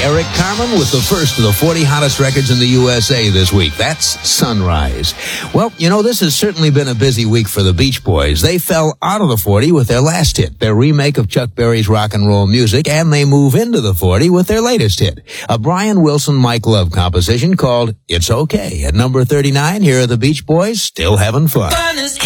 Eric Carmen with the first of the 40 hottest records in the USA this week. That's Sunrise. Well, you know, this has certainly been a busy week for the Beach Boys. They fell out of the 40 with their last hit, their remake of Chuck Berry's rock and roll music, and they move into the 40 with their latest hit, a Brian Wilson, Mike Love composition called It's Okay. At number 39, here are the Beach Boys, still having fun.